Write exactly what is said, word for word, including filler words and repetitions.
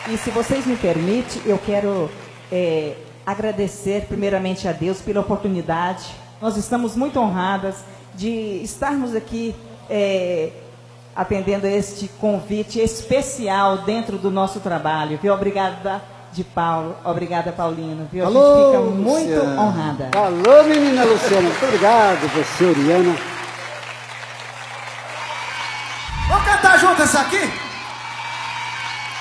E se vocês me permitem, eu quero é, agradecer primeiramente a Deus pela oportunidade. Nós estamos muito honradas de estarmos aqui é, atendendo a este convite especial dentro do nosso trabalho. Viu? Obrigada de Paulo, obrigada Paulino. Viu? A Alô, gente fica muito Luciana. honrada. Alô, menina Luciana. Muito obrigado, você, Oriana. Vamos cantar junto essa aqui?